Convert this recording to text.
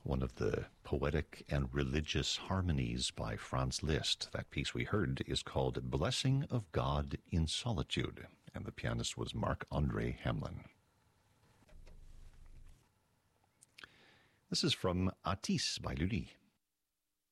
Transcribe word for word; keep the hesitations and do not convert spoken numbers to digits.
one of the poetic and religious harmonies by Franz Liszt. That piece we heard is called Blessing of God in Solitude, and the pianist was Marc-André Hamelin. This is from Atis by Lully.